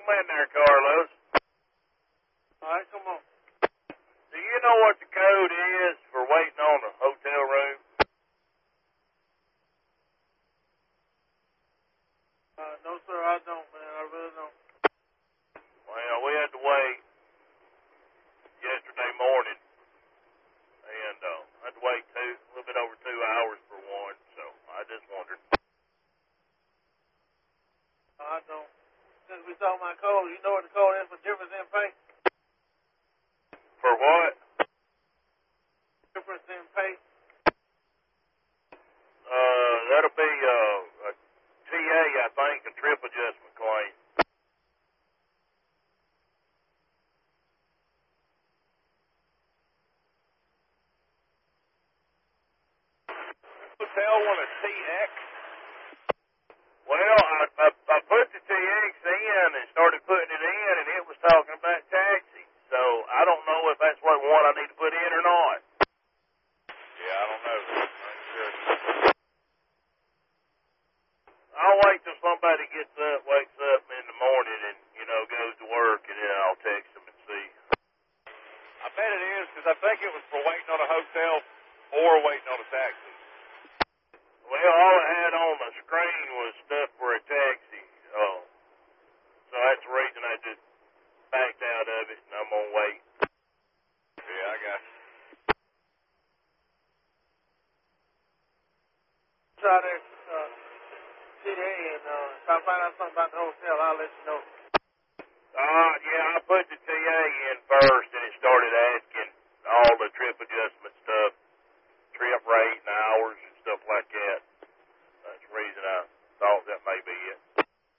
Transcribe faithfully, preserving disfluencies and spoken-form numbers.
in there, Carlos. All right, come on. Do you know what the code is for waiting on a hotel room? Uh, no, sir, I don't, man. I really don't. Well, we had to wait yesterday morning, and uh, I had to wait two, a little bit over two hours for one, so I just wondered. No, I don't. Since we saw my code, you know what the code is for difference in pay? For what? Difference in pay? Uh, that'll be uh, a T A, I think, a trip adjustment claim. Hotel want a T X? Well, I, I, I put the T X in and started putting it in, and it was talking about taxi. So I don't know if that's what one I need to put in or not. Yeah, I don't know. I'm sure. I'll wait till somebody gets up, wakes up in the morning, and, you know, goes to work, and then I'll text them and see. I bet it is, because I think it was for waiting on a hotel or waiting on a taxi. Well, all it had on the screen was stuff for a taxi. Oh, so that's the reason I just backed out of it, and I'm going to wait. Yeah, I got you. Try that uh, T A, and uh, if I find out something about the hotel, I'll let you know. Uh, yeah, I put the T A in first, and it started asking all the trip adjustment stuff, trip rate and hours and stuff like that.